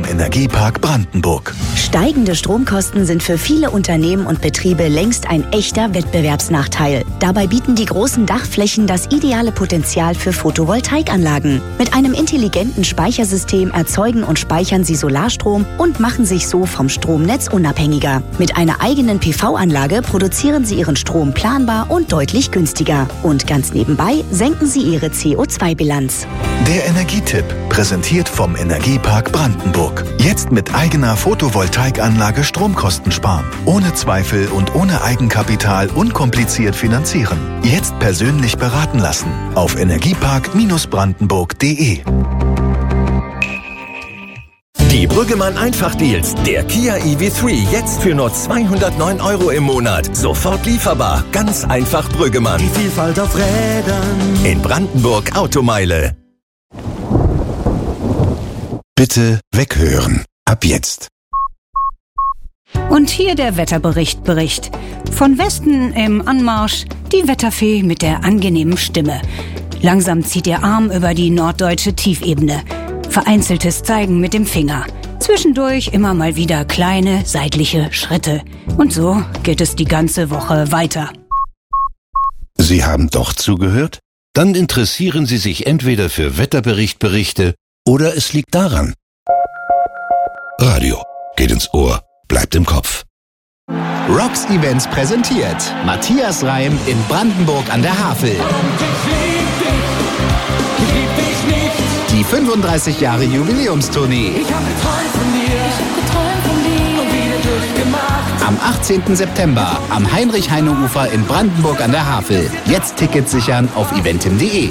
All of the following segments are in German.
Energiepark Brandenburg. Steigende Stromkosten sind für viele Unternehmen und Betriebe längst ein echter Wettbewerbsnachteil. Dabei bieten die großen Dachflächen das ideale Potenzial für Photovoltaikanlagen. Mit einem intelligenten Speichersystem erzeugen und speichern sie Solarstrom und machen sich so vom Stromnetz unabhängiger. Mit einer eigenen PV-Anlage produzieren sie ihren Strom planbar und deutlich günstiger. Und ganz nebenbei senken sie ihre CO2-Bilanz. Der Energietipp, präsentiert vom Energiepark Brandenburg. Jetzt mit eigener Photovoltaikanlage Stromkosten sparen. Ohne Zweifel und ohne Eigenkapital unkompliziert finanzieren. Jetzt persönlich beraten lassen. Auf energiepark-brandenburg.de. Die Brüggemann Einfach-Deals. Der Kia EV3 jetzt für nur 209 € im Monat. Sofort lieferbar. Ganz einfach Brüggemann. Die Vielfalt auf Rädern. In Brandenburg Automeile. Bitte weghören. Ab jetzt. Und hier der Wetterbericht. Von Westen im Anmarsch die Wetterfee mit der angenehmen Stimme. Langsam zieht ihr Arm über die norddeutsche Tiefebene. Vereinzeltes Zeigen mit dem Finger. Zwischendurch immer mal wieder kleine seitliche Schritte. Und so geht es die ganze Woche weiter. Sie haben doch zugehört? Dann interessieren Sie sich entweder für Wetterberichte oder es liegt daran. Radio geht ins Ohr, bleibt im Kopf. Rocks Events präsentiert Matthias Reim in Brandenburg an der Havel. Die 35 Jahre Jubiläumstournee. Ich hab geträumt von dir und wieder durchgemacht. Am 18. September am Heinrich-Heine-Ufer in Brandenburg an der Havel. Jetzt Tickets sichern auf eventim.de.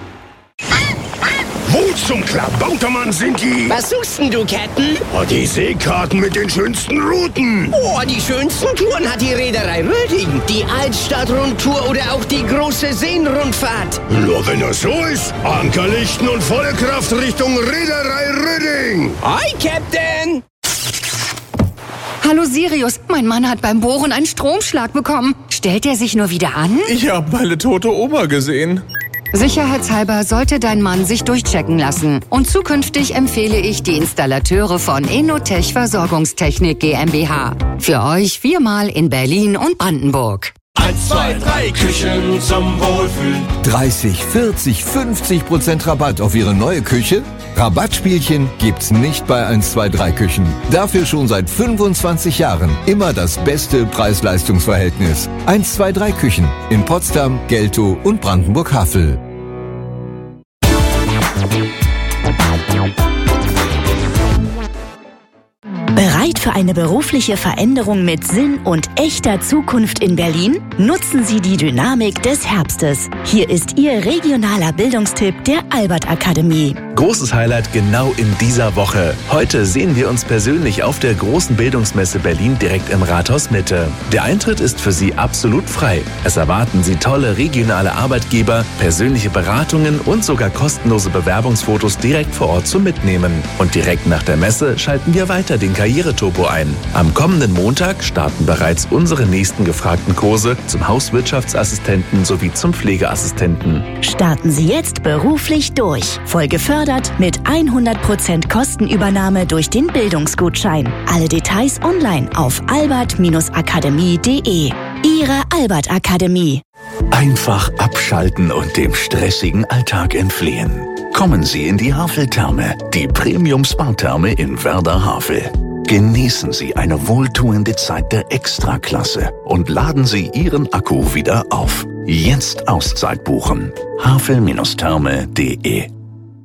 Wo zum Klabautermann sind die? Was suchst denn du, Captain? Oh, die Seekarten mit den schönsten Routen. Oh, die schönsten Touren hat die Reederei Röding. Die Altstadtrundtour oder auch die große Seenrundfahrt. Nur wenn das so ist, Ankerlichten und volle Kraft Richtung Reederei Röding. Hi, Captain! Hallo Sirius, mein Mann hat beim Bohren einen Stromschlag bekommen. Stellt er sich nur wieder an? Ich habe meine tote Oma gesehen. Sicherheitshalber sollte dein Mann sich durchchecken lassen. Und zukünftig empfehle ich die Installateure von Enotech Versorgungstechnik GmbH. Für euch 4-mal in Berlin und Brandenburg. 1, 2, 3 Küchen zum Wohlfühlen. 30, 40, 50% Rabatt auf Ihre neue Küche? Rabattspielchen gibt's nicht bei 1, 2, 3 Küchen. Dafür schon seit 25 Jahren immer das beste Preis-Leistungs-Verhältnis. 1, 2, 3 Küchen in Potsdam, Geltow und Brandenburg-Havel. Bereit für eine berufliche Veränderung mit Sinn und echter Zukunft in Berlin? Nutzen Sie die Dynamik des Herbstes. Hier ist Ihr regionaler Bildungstipp der Albert Akademie. Großes Highlight genau in dieser Woche. Heute sehen wir uns persönlich auf der großen Bildungsmesse Berlin direkt im Rathaus Mitte. Der Eintritt ist für Sie absolut frei. Es erwarten Sie tolle regionale Arbeitgeber, persönliche Beratungen und sogar kostenlose Bewerbungsfotos direkt vor Ort zum Mitnehmen. Und direkt nach der Messe schalten wir weiter den Karriereturbo ein. Am kommenden Montag starten bereits unsere nächsten gefragten Kurse zum Hauswirtschaftsassistenten sowie zum Pflegeassistenten. Starten Sie jetzt beruflich durch. Voll gefördert mit 100% Kostenübernahme durch den Bildungsgutschein. Alle Details online auf albert-akademie.de. Ihre Albert Akademie. Einfach abschalten und dem stressigen Alltag entfliehen. Kommen Sie in die Havel-Therme, die Premium-Spa-Therme in Werder-Havel. Genießen Sie eine wohltuende Zeit der Extraklasse und laden Sie Ihren Akku wieder auf. Jetzt Auszeit buchen. havel-therme.de.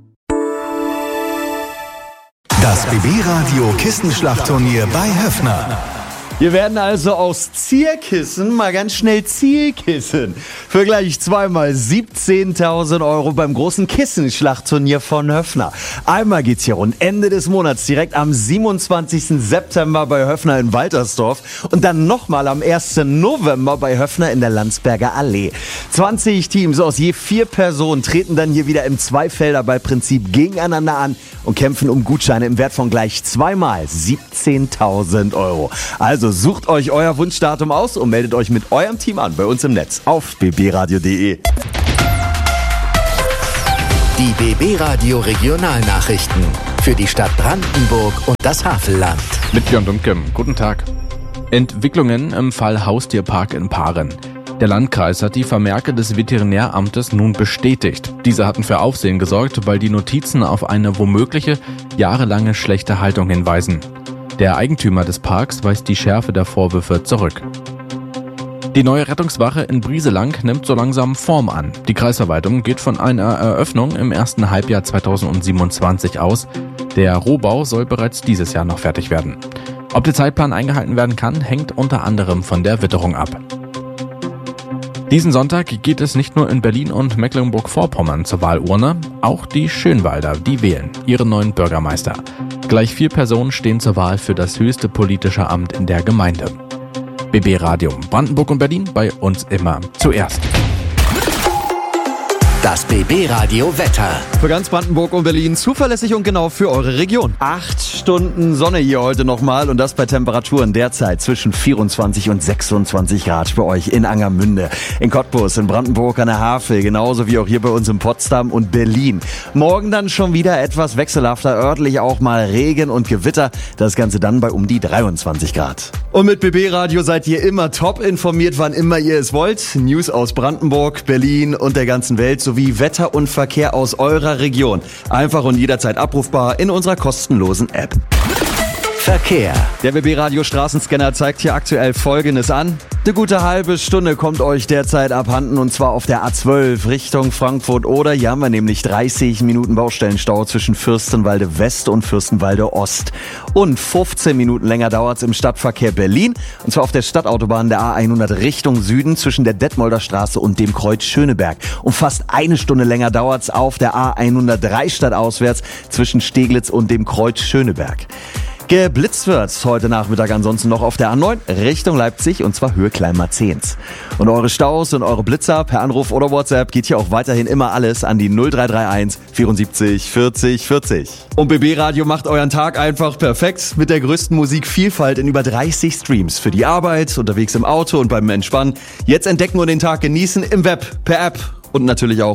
Das BB-Radio Kissenschlachtturnier bei Höffner. Wir werden also aus Zierkissen mal ganz schnell Zielkissen. Für gleich zweimal 17.000 € beim großen Kissenschlachtturnier von Höffner. Einmal geht's hier rund Ende des Monats, direkt am 27. September bei Höffner in Waltersdorf und dann nochmal am 1. November bei Höffner in der Landsberger Allee. 20 Teams aus je 4 Personen treten dann hier wieder im Zweifelderball-Prinzip gegeneinander an und kämpfen um Gutscheine im Wert von gleich zweimal 17.000 €. Also sucht euch euer Wunschdatum aus und meldet euch mit eurem Team an bei uns im Netz auf bbradio.de. Die BB Radio Regionalnachrichten. für die Stadt Brandenburg und das Havelland. Mit Björn Dumke, guten Tag. Entwicklungen im Fall Haustierpark in Paaren. Der Landkreis hat die Vermerke des Veterinäramtes nun bestätigt. Diese hatten für Aufsehen gesorgt, weil die Notizen auf eine womögliche jahrelange schlechte Haltung hinweisen. Der Eigentümer des Parks weist die Schärfe der Vorwürfe zurück. Die neue Rettungswache in Brieselang nimmt so langsam Form an. Die Kreisverwaltung geht von einer Eröffnung im ersten Halbjahr 2027 aus. Der Rohbau soll bereits dieses Jahr noch fertig werden. Ob der Zeitplan eingehalten werden kann, hängt unter anderem von der Witterung ab. Diesen Sonntag geht es nicht nur in Berlin und Mecklenburg-Vorpommern zur Wahlurne, auch die Schönwalder, die wählen ihren neuen Bürgermeister. Gleich 4 Personen stehen zur Wahl für das höchste politische Amt in der Gemeinde. BB Radio Brandenburg und Berlin, bei uns immer zuerst. Das BB Radio Wetter. Für ganz Brandenburg und Berlin zuverlässig und genau für eure Region. 8 Stunden Sonne hier heute nochmal und das bei Temperaturen derzeit zwischen 24 und 26 Grad für euch in Angermünde, in Cottbus, in Brandenburg an der Havel, genauso wie auch hier bei uns in Potsdam und Berlin. Morgen dann schon wieder etwas wechselhafter, örtlich auch mal Regen und Gewitter. Das Ganze dann bei um die 23 Grad. Und mit BB Radio seid ihr immer top informiert, wann immer ihr es wollt. News aus Brandenburg, Berlin und der ganzen Welt sowie Wetter und Verkehr aus eurer Region. Einfach und jederzeit abrufbar in unserer kostenlosen App. Verkehr. Der BB Radio Straßenscanner zeigt hier aktuell Folgendes an. Eine gute halbe Stunde kommt euch derzeit abhanden und zwar auf der A12 Richtung Frankfurt oder. Hier haben wir nämlich 30 Minuten Baustellenstau zwischen Fürstenwalde West und Fürstenwalde Ost. Und 15 Minuten länger dauert es im Stadtverkehr Berlin und zwar auf der Stadtautobahn der A100 Richtung Süden zwischen der Detmolder Straße und dem Kreuz Schöneberg. Und fast eine Stunde länger dauert es auf der A103 stadtauswärts zwischen Steglitz und dem Kreuz Schöneberg. Geblitzt wird's heute Nachmittag ansonsten noch auf der A9 Richtung Leipzig und zwar Höhe Kleinmarzehns. Und eure Staus und eure Blitzer per Anruf oder WhatsApp geht hier auch weiterhin immer alles an die 0331 74 40 40. Und BB Radio macht euren Tag einfach perfekt mit der größten Musikvielfalt in über 30 Streams für die Arbeit, unterwegs im Auto und beim Entspannen. Jetzt entdecken und den Tag genießen im Web, per App und natürlich auch